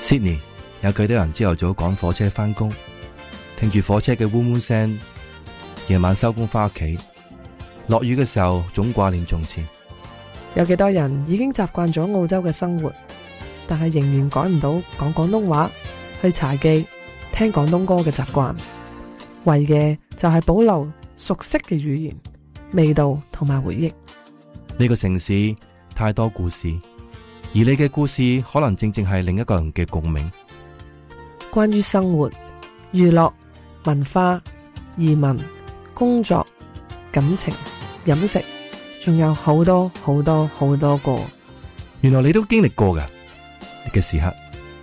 Sydney 有幾多人朝頭早趕火車返工，聽住火車嘅嗡嗡聲，夜晚收工返屋企，落雨嘅時候總掛念從前。 有幾多人已經習慣咗澳洲嘅生活，但係仍然改唔到講廣東話、去茶記、聽廣東歌嘅習慣，為嘅就係保留熟悉嘅語言、味道同埋回憶。 呢個城市太多故事，而你嘅故事可能正正係另一個人嘅共鳴。 關於生活、娛樂、文化、移民、工作、感情、飲食，仲有好多好多好多個。 原來你都經歷過㗎嘅時刻。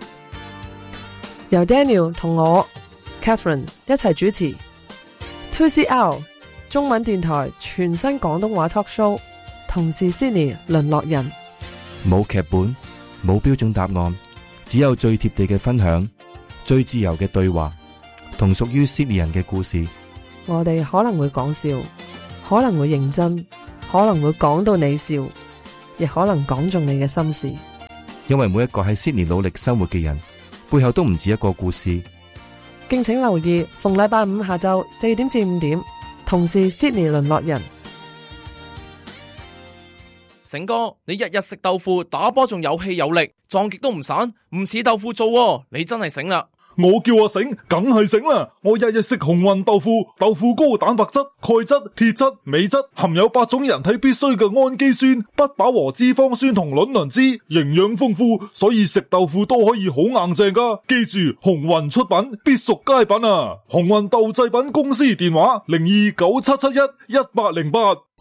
由 Daniel 同我 Catherine 一齊主持 2CR 中文電台全新廣東話 talk show，同是 Sydney 淪落人。 冇劇本，冇標準答案，只有最貼地嘅分享，最自由嘅對話，同屬於 Sydney 人嘅故事。 我哋可能會講笑，可能會認真，可能會講到你笑，亦可能講中你嘅心事。 因為每一個喺 Sydney 努力生活嘅人，背後都唔止一個故事。 敬請留意，逢禮拜五下晝4點至5點，同是 Sydney 淪落人。 醒哥，你日日食豆腐，打波仲有氣有力，撞極都唔散，唔似豆腐做喎，你真係醒啦！ 我叫阿醒，梗係醒啦！我日日食紅運豆腐，豆腐高蛋白質、鈣質、鐵質、鎂質，含有8種人體必需嘅氨基酸、不飽和脂肪酸同卵磷脂，營養豐富，所以食豆腐都可以好硬淨噶。記住，紅運出品必屬佳品啊！紅運豆製品公司電話0297711808。